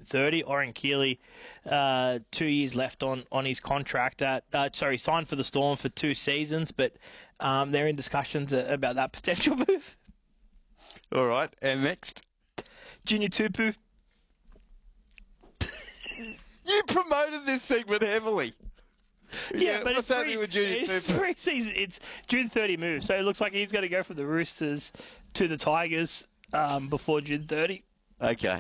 30. Oren Keeley, 2 years left on his contract. Signed for the Storm for 2 seasons, but they're in discussions about that potential move. All right, and next? Junior Tupu. You promoted this segment heavily. Yeah, but what's happening with Junior Tupu? It's June 30 move, so it looks like he's going to go from the Roosters to the Tigers before June 30. Okay.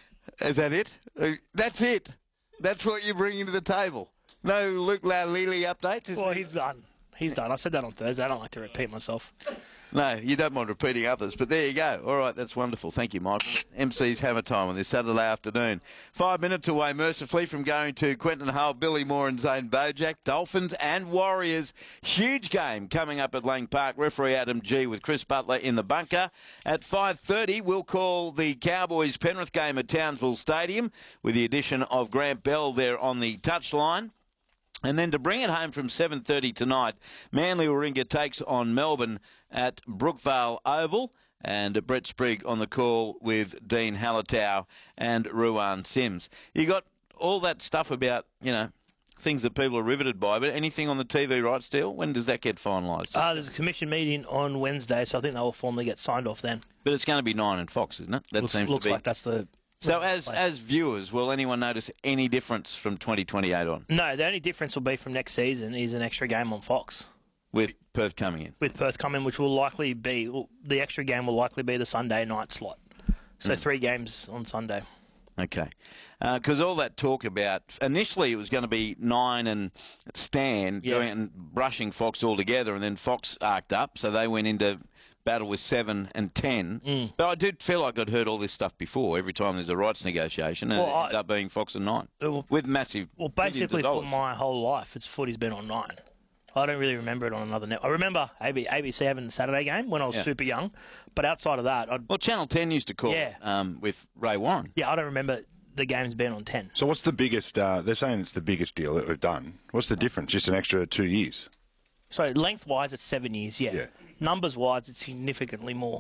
Is that it? That's it. That's what you're bringing to the table. No Luke Laulili updates? Well, he's done. He's done. I said that on Thursday. I don't like to repeat myself. No, you don't mind repeating others, but there you go. All right, that's wonderful. Thank you, Michael. MC's Hammer Time on this Saturday afternoon. 5 minutes away, mercifully, from going to Quentin Hull, Billy Moore and Zane Bojack. Dolphins and Warriors. Huge game coming up at Lang Park. Referee Adam G with Chris Butler in the bunker. At 5:30, we'll call the Cowboys-Penrith game at Townsville Stadium with the addition of Grant Bell there on the touchline. And then to bring it home from 7:30 tonight, Manly Warringah takes on Melbourne at Brookvale Oval. And Brett Sprigg on the call with Dean Hallertau and Ruan Sims. You got all that stuff about, things that people are riveted by, but anything on the TV rights deal? When does that get finalised? There's a commission meeting on Wednesday, so I think they will formally get signed off then. But it's going to be Nine and Fox, isn't it? That looks to be. Like that's the... So as viewers, will anyone notice any difference from 2028 on? No, the only difference will be from next season is an extra game on Fox. With Perth coming in? With Perth coming, which will likely be, the extra game will likely be the Sunday night slot. So 3 games on Sunday. Okay. Because all that talk about, initially it was going to be Nine and Stan going and brushing Fox all together, and then Fox arced up, so they went into battle with 7 and 10. But I did feel like I'd heard all this stuff before, every time there's a rights negotiation, and it ended up being Fox and 9, with massive basically for my whole life, footy's been on 9. I don't really remember it on another network. I remember ABC having the Saturday game when I was super young, but outside of that... Channel 10 used to call with Ray Warren. Yeah, I don't remember the game's been on 10. So what's the biggest... they're saying it's the biggest deal that we've done. What's the difference? Just an extra 2 years? So lengthwise, it's 7 years, yeah. Numbers-wise, it's significantly more.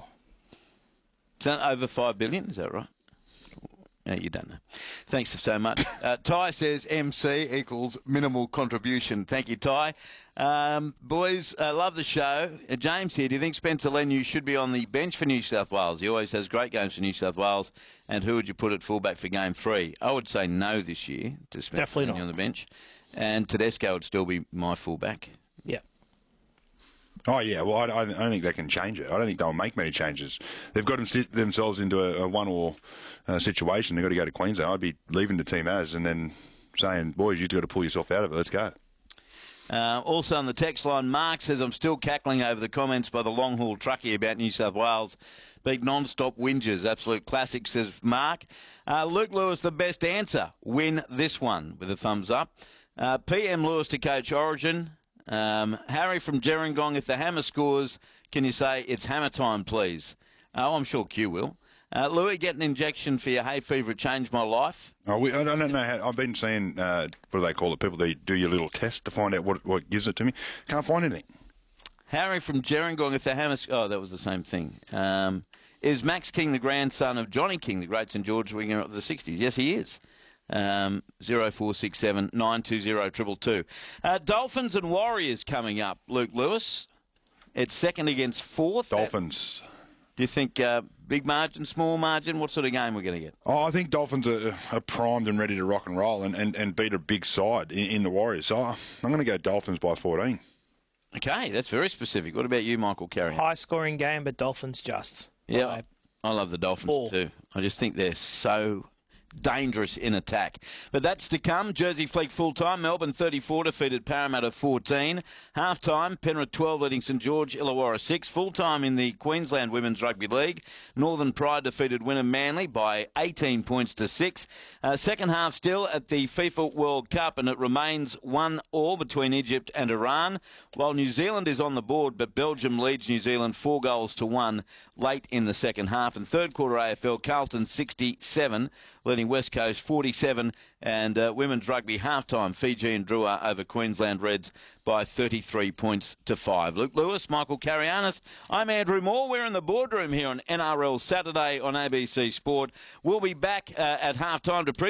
Is that over $5 billion? Is that right? No, you don't know. Thanks so much. Ty says MC equals minimal contribution. Thank you, Ty. Boys, love the show. James here. Do you think Spencer Leniu should be on the bench for New South Wales? He always has great games for New South Wales. And who would you put at fullback for Game 3? I would say no this year to Spencer Leniu on the bench. And Tedesco would still be my fullback. Yeah. Oh, yeah. Well, I don't think they can change it. I don't think they'll make many changes. They've got themselves into a one-or situation. They've got to go to Queensland. I'd be leaving the team as and then saying, boys, you've got to pull yourself out of it. Let's go. Also on the text line, Mark says, I'm still cackling over the comments by the long-haul truckie about New South Wales being non-stop whingers. Absolute classic, says Mark. Luke Lewis, the best answer. Win this one with a thumbs up. PM Lewis to coach Origin. Harry from Gerringong, if the Hammer scores, can you say it's Hammer time, please? Oh, I'm sure Q will. Louis, get an injection for your hay fever. It changed my life. I don't know how. I've been seeing, what do they call it? People, they do your little test to find out what gives it to me. Can't find anything. Harry from Gerringong, if the Hammer... Oh, that was the same thing. Is Max King the grandson of Johnny King, the great St George winger of the 60s? Yes, he is. 0467 920 222. Dolphins and Warriors coming up, Luke Lewis. It's second against fourth. Dolphins. Do you think big margin, small margin? What sort of game we're going to get? Oh, I think Dolphins are primed and ready to rock and roll and beat a big side in the Warriors. So I'm going to go Dolphins by 14. Okay, that's very specific. What about you, Michael Carey? High-scoring game, but Dolphins just. Yeah, I love the Dolphins too. I just think they're so dangerous in attack. But that's to come. Jersey Fleet full-time. Melbourne 34 defeated Parramatta 14. Half-time, Penrith 12 leading St George, Illawarra 6. Full-time in the Queensland Women's Rugby League. Northern Pride defeated Wynnum Manly by 18 points to 6. Second half still at the FIFA World Cup, and it remains 1-1 between Egypt and Iran, while New Zealand is on the board, but Belgium leads New Zealand 4-1 late in the second half. And third quarter AFL, Carlton 67, leading West Coast 47, and women's rugby halftime, Fiji and Drua over Queensland Reds by 33 points to 5. Luke Lewis, Michael Carianis, I'm Andrew Moore. We're in the boardroom here on NRL Saturday on ABC Sport. We'll be back at halftime to